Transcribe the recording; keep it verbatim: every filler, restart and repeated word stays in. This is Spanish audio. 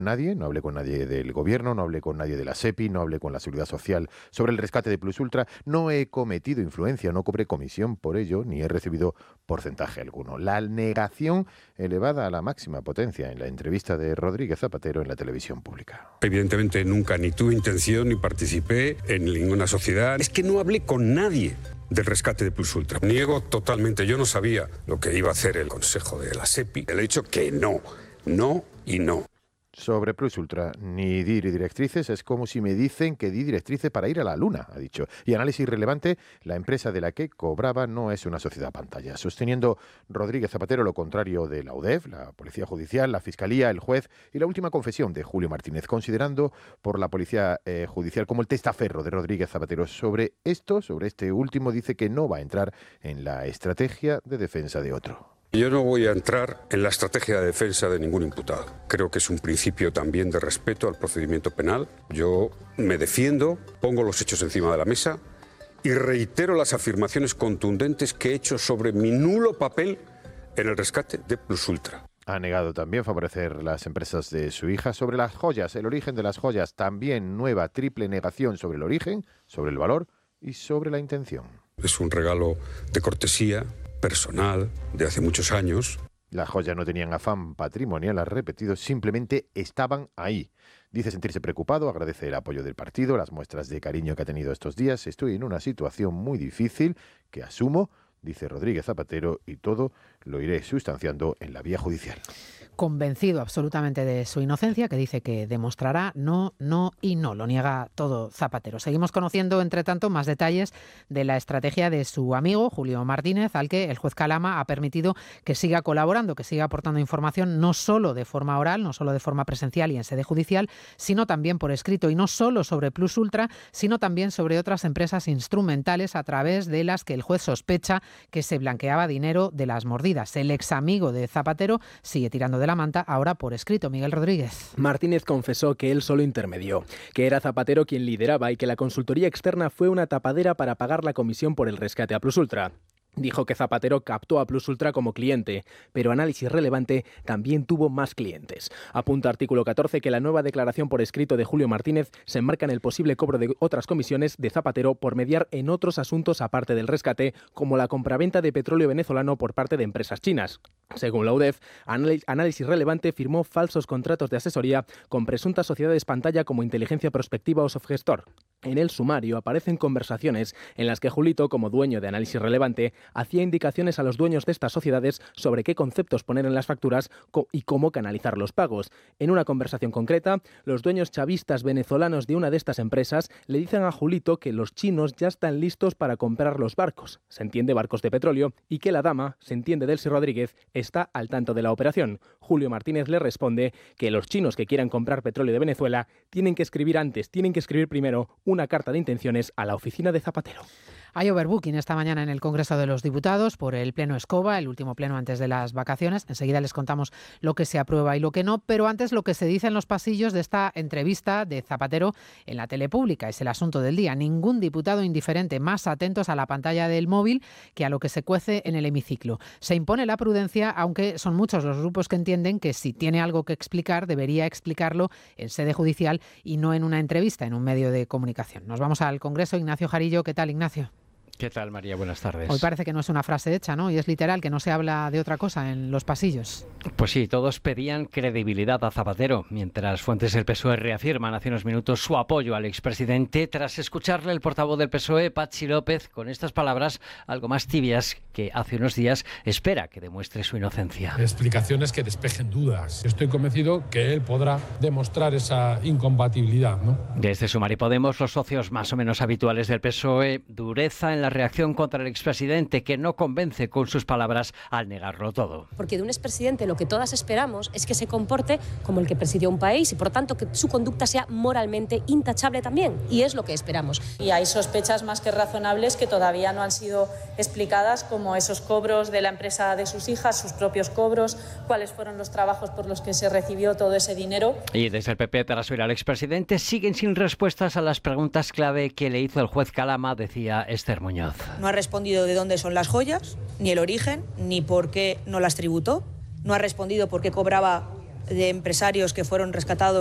nadie, no hablé con nadie del gobierno, no hablé con nadie de la SEPI, no hablé con la Seguridad Social sobre el rescate de Plus Ultra, no he cometido influencia, no cobré comisión por ello, ni he recibido porcentaje alguno. La negación elevada a la máxima potencia en la entrevista de Rodríguez Zapatero en la televisión pública. Evidentemente nunca ni tuve intención ni participé en ninguna sociedad. Es que no hablé con nadie del rescate de Plus Ultra. Niego totalmente, yo no sabía lo que iba a hacer el Consejo de la SEPI. Le he dicho que no, no y no. Sobre Plus Ultra, ni di directrices, es como si me dicen que di directrices para ir a la luna, ha dicho. Y análisis relevante, la empresa de la que cobraba no es una sociedad pantalla, sosteniendo Rodríguez Zapatero lo contrario de la U D E F, la Policía Judicial, la Fiscalía, el juez y la última confesión de Julio Martínez, considerando por la Policía eh, Judicial como el testaferro de Rodríguez Zapatero. Sobre esto, sobre este último, dice que no va a entrar en la estrategia de defensa de otro. Yo no voy a entrar en la estrategia de defensa de ningún imputado. Creo que es un principio también de respeto al procedimiento penal. Yo me defiendo, pongo los hechos encima de la mesa y reitero las afirmaciones contundentes que he hecho sobre mi nulo papel en el rescate de Plus Ultra. Ha negado también favorecer las empresas de su hija. Sobre las joyas, el origen de las joyas, también nueva triple negación sobre el origen, sobre el valor y sobre la intención. Es un regalo de cortesía personal de hace muchos años. Las joyas no tenían afán patrimonial, ha repetido, simplemente estaban ahí. Dice sentirse preocupado, agradece el apoyo del partido, las muestras de cariño que ha tenido estos días. Estoy en una situación muy difícil que asumo, dice Rodríguez Zapatero, y todo lo iré sustanciando en la vía judicial. Convencido absolutamente de su inocencia, que dice que demostrará no, no y no. Lo niega todo Zapatero. Seguimos conociendo, entre tanto, más detalles de la estrategia de su amigo Julio Martínez, al que el juez Calama ha permitido que siga colaborando, que siga aportando información, no solo de forma oral, no solo de forma presencial y en sede judicial, sino también por escrito, y no solo sobre Plus Ultra, sino también sobre otras empresas instrumentales a través de las que el juez sospecha que se blanqueaba dinero de las mordidas. El ex amigo de Zapatero sigue tirando de la manta, ahora por escrito. Miguel Rodríguez. Martínez confesó que él solo intermedió, que era Zapatero quien lideraba y que la consultoría externa fue una tapadera para pagar la comisión por el rescate a Plus Ultra. Dijo que Zapatero captó a Plus Ultra como cliente, pero análisis relevante, también tuvo más clientes. Apunta artículo catorce que la nueva declaración por escrito de Julio Martínez se enmarca en el posible cobro de otras comisiones de Zapatero por mediar en otros asuntos aparte del rescate, como la compraventa de petróleo venezolano por parte de empresas chinas. Según la U D E F, Análisis Relevante firmó falsos contratos de asesoría con presuntas sociedades pantalla como Inteligencia Prospectiva o Softgestor. En el sumario aparecen conversaciones en las que Julito, como dueño de Análisis Relevante, hacía indicaciones a los dueños de estas sociedades sobre qué conceptos poner en las facturas y cómo canalizar los pagos. En una conversación concreta, los dueños chavistas venezolanos de una de estas empresas le dicen a Julito que los chinos ya están listos para comprar los barcos, se entiende barcos de petróleo, y que la dama, se entiende Delcy Rodríguez, está al tanto de la operación. Julio Martínez le responde que los chinos que quieran comprar petróleo de Venezuela tienen que escribir antes, tienen que escribir primero una carta de intenciones a la oficina de Zapatero. Hay overbooking esta mañana en el Congreso de los Diputados por el pleno Escoba, el último pleno antes de las vacaciones. Enseguida les contamos lo que se aprueba y lo que no, pero antes lo que se dice en los pasillos de esta entrevista de Zapatero en la tele pública. Es el asunto del día. Ningún diputado indiferente, más atentos a la pantalla del móvil que a lo que se cuece en el hemiciclo. Se impone la prudencia, aunque son muchos los grupos que entienden que si tiene algo que explicar, debería explicarlo en sede judicial y no en una entrevista en un medio de comunicación. Nos vamos al Congreso. Ignacio Jarillo, ¿qué tal, Ignacio? ¿Qué tal, María? Buenas tardes. Hoy parece que no es una frase hecha, ¿no? Y es literal, que no se habla de otra cosa en los pasillos. Pues sí, todos pedían credibilidad a Zapatero, mientras fuentes del P S O E reafirman hace unos minutos su apoyo al expresidente. Tras escucharle, el portavoz del P S O E, Patxi López, con estas palabras algo más tibias que hace unos días, espera que demuestre su inocencia. Explicaciones que despejen dudas. Estoy convencido que él podrá demostrar esa incompatibilidad, ¿no? Desde Sumar y Podemos, los socios más o menos habituales del P S O E, dureza en la reacción contra el expresidente, que no convence con sus palabras al negarlo todo. Porque de un expresidente lo que todas esperamos es que se comporte como el que presidió un país y por tanto que su conducta sea moralmente intachable también, y es lo que esperamos. Y hay sospechas más que razonables que todavía no han sido explicadas, como esos cobros de la empresa de sus hijas, sus propios cobros, cuáles fueron los trabajos por los que se recibió todo ese dinero. Y desde el P P, tras oír al expresidente, siguen sin respuestas a las preguntas clave que le hizo el juez Calama, decía Esther Muñoz. No ha respondido de dónde son las joyas, ni el origen, ni por qué no las tributó. No ha respondido por qué cobraba de empresarios que fueron rescatados